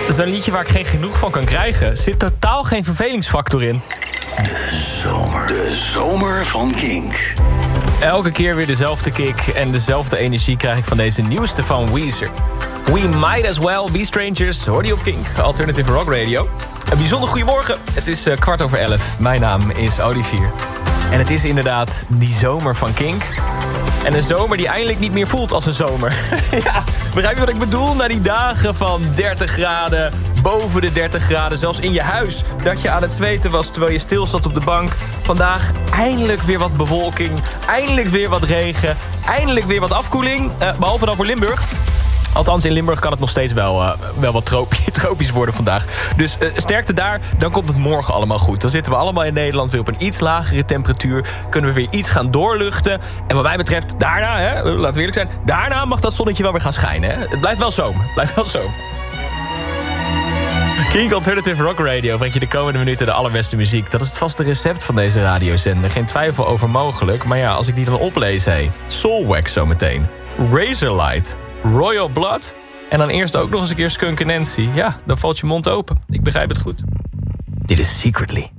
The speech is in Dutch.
Zo'n liedje waar ik geen genoeg van kan krijgen. Zit totaal geen vervelingsfactor in. De zomer van Kink. Elke keer weer dezelfde kick en dezelfde energie krijg ik van deze nieuwste van Weezer. We might as well be strangers. Hoor die op Kink, Alternative Rock Radio. Een bijzonder goedemorgen. Het is 11:15. Mijn naam is Olivier. En het is inderdaad die zomer van Kink. En een zomer die eindelijk niet meer voelt als een zomer. Ja, begrijp je wat ik bedoel? Na die dagen van 30 graden, boven de 30 graden, zelfs in je huis. Dat je aan het zweten was terwijl je stil zat op de bank. Vandaag eindelijk weer wat bewolking, eindelijk weer wat regen, eindelijk weer wat afkoeling. Behalve dan voor Limburg. Althans, in Limburg kan het nog steeds wel wat tropisch worden vandaag. Dus sterkte daar, dan komt het morgen allemaal goed. Dan zitten we allemaal in Nederland weer op een iets lagere temperatuur. Kunnen we weer iets gaan doorluchten. En wat mij betreft, daarna, laten we eerlijk zijn, daarna mag dat zonnetje wel weer gaan schijnen. Hè? Het blijft wel zomer. Kink Alternative Rock Radio brengt je de komende minuten de allerbeste muziek. Dat is het vaste recept van deze radiozender. Geen twijfel over mogelijk. Maar ja, als ik die dan oplees, Soulwax zometeen. Razorlight. Royal Blood. En dan eerst ook nog eens een keer Skunk Nancy. Ja, dan valt je mond open. Ik begrijp het goed. Dit is Secretly.